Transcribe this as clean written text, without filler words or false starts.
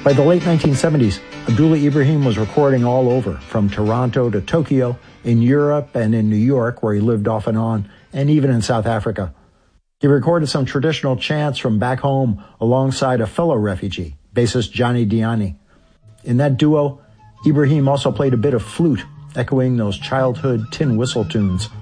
By the late 1970s, Abdullah Ibrahim was recording all over, from Toronto to Tokyo, in Europe and in New York, where he lived off and on, and even in South Africa. He recorded some traditional chants from back home alongside a fellow refugee, bassist Johnny Diani. In that duo, Ibrahim also played a bit of flute, echoing those childhood tin whistle tunes.